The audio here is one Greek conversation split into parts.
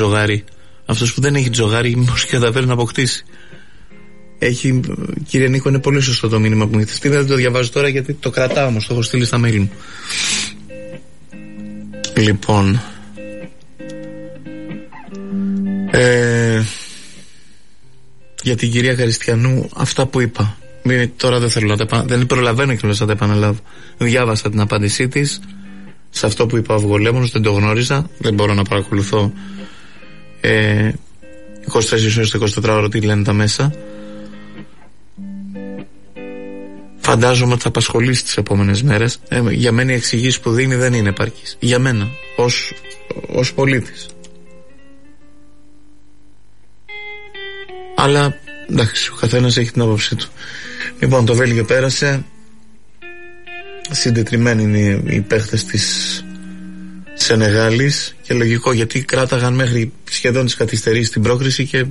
τζογάρι. Αυτός που δεν έχει τζογάρι, μήπως καταφέρει να αποκτήσει. Έχει, κύριε Νίκο, είναι πολύ σωστό το μήνυμα που μου έχετε στείλει. Δεν το διαβάζω τώρα γιατί το κρατάω όμως, το έχω στείλει στα mail μου. Λοιπόν, για την κυρία Χαριστιανού, αυτά που είπα. Τώρα δεν θέλω να τα δεν προλαβαίνω και να τα επαναλάβω. Διάβασα την απάντησή της σε αυτό που είπα ο Αυγολέμονος, δεν το γνώριζα, δεν μπορώ να παρακολουθώ 24 ώρες το 24 ώρο τι λένε τα μέσα. Φαντάζομαι ότι θα απασχολήσει τις επόμενες μέρες. Για μένα η εξηγήση που δίνει δεν είναι επαρκής. Για μένα, ως πολίτης. Αλλά εντάξει, ο καθένας έχει την άποψή του. Λοιπόν, το Βέλγιο πέρασε. Συντετριμμένοι είναι οι παίχτες της Σενεγάλης. Και λογικό, γιατί κράταγαν μέχρι σχεδόν τις καθυστερήσεις στην πρόκριση και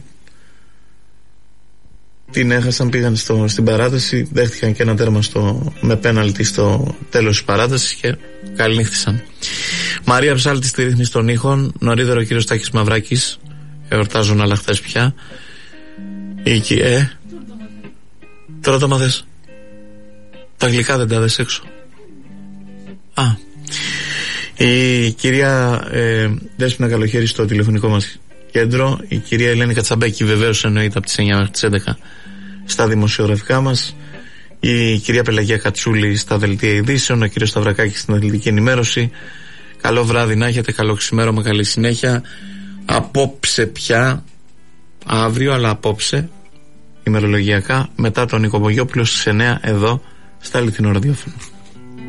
την έχασαν, πήγαν στην παράταση, δέχτηκαν και ένα τέρμα με πέναλτι στο τέλος της παράτασης και καληνύχτησαν. Μαρία Ψάλτη στη ρύθμιση των ήχων. Νωρίτερα ο κύριος Τάκης Μαυράκης. Εορτάζουν αλλά χθες πια. Τώρα το μάθες. Τα γλυκά δεν τα δες έξω. Η κυρία Δέσποινα Καλοχέρη στο τηλεφωνικό μας κέντρο. Η κυρία Ελένη Κατσαμπέκη βεβαίως εννοείται από τις 9 μέχρι τις 11 στα δημοσιογραφικά μας. Η κυρία Πελαγία Κατσούλη στα δελτία ειδήσεων. Ο κύριος Σταυρακάκης στην αθλητική ενημέρωση. Καλό βράδυ να έχετε, καλό ξημέρωμα, καλή συνέχεια. Απόψε πια, αύριο αλλά απόψε ημερολογιακά, μετά τον Νίκο Μπογιόπουλο στις 9 εδώ στα Αληθινό Ραδιόφωνο.